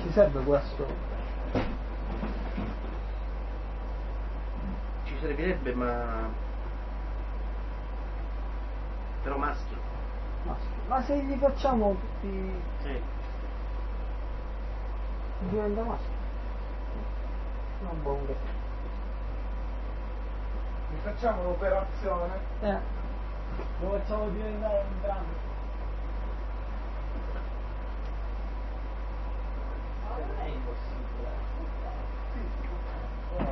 Ci serve questo? Ci servirebbe, ma però maschio. Ma se li facciamo tutti Sì. diventa maschio. Non buono. Facciamo un'operazione. Lo facciamo diventare entrambi.